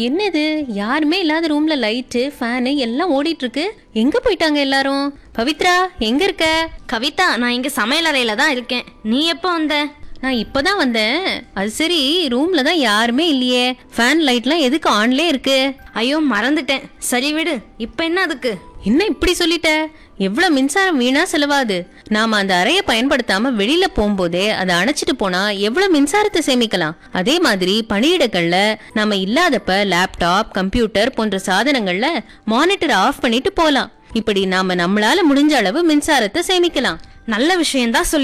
என்னது, யாருமே இல்லாத ரூம்ல லைட்டு ஃபேனு எல்லாம் ஓடிட்டு இருக்கு. எங்க போயிட்டாங்க எல்லாரும்? பவித்ரா, எங்க இருக்க? கவிதா, நான் இங்க சமையலறையில தான் இருக்கேன். நீ எப்போ வந்த? நான் இப்பதான் வந்தேன். அது சரி, ரூம்ல தான் யாருமே இல்லையே. ஃபேன் லைட்லாம் எதுக்கு ஆன்லே இருக்கு? ஐயோ, மறந்துட்டேன். சரி விடு, இப்ப என்ன அதுக்கு? என்ன இப்படி சொல்லிட்ட? எவ்வளவு மின்சாரம் வீணா செலவாது. நாம அந்த அறையை பயன்படுத்தாம வெளியில போகும்போதே அதை அணைச்சிட்டு போனா எவ்வளவு மின்சாரத்தை சேமிக்கலாம். அதே மாதிரி பணியிடங்கள்ல நாம இல்லாதப்ப லேப்டாப், கம்ப்யூட்டர் போன்ற சாதனங்கள்ல மானிட்டர் ஆஃப் பண்ணிட்டு போலாம். இப்படி நாம நம்மளால முடிஞ்ச அளவு மின்சாரத்தை சேமிக்கலாம். நல்ல விஷயம்தான் சொல்லி